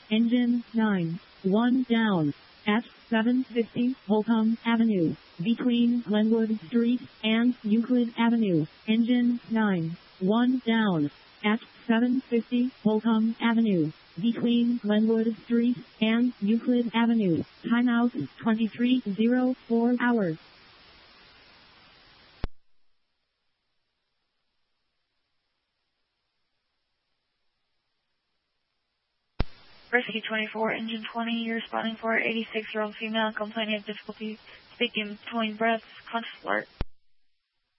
Engine 9. 1 down. At 750 Holcomb Avenue, between Glenwood Street and Euclid Avenue. Engine 9. 1 down. At 750 Holcomb Avenue, between Glenwood Street and Euclid Avenue. Timeout 23:04 hours. Rescue 24, Engine 20, you're responding for 86-year-old female complaining of difficulty speaking between breaths, conscious alert.